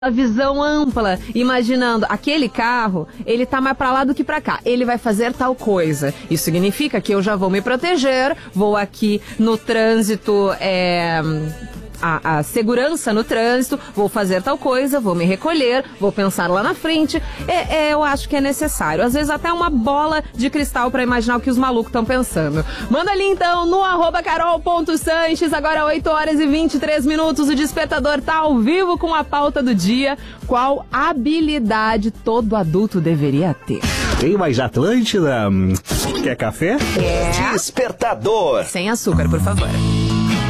a visão ampla, imaginando aquele carro, ele tá mais pra lá do que pra cá, ele vai fazer tal coisa. Isso significa que eu já vou me proteger, vou aqui no trânsito, a segurança no trânsito, vou fazer tal coisa, vou me recolher, vou pensar lá na frente. Eu acho que é necessário. Às vezes até uma bola de cristal pra imaginar o que os malucos estão pensando. Manda ali então no @carol.sanches, agora 8h23, o Despertador tá ao vivo com a pauta do dia. Qual habilidade todo adulto deveria ter? Tem mais Atlântida? Quer café? Despertador. Sem açúcar, por favor.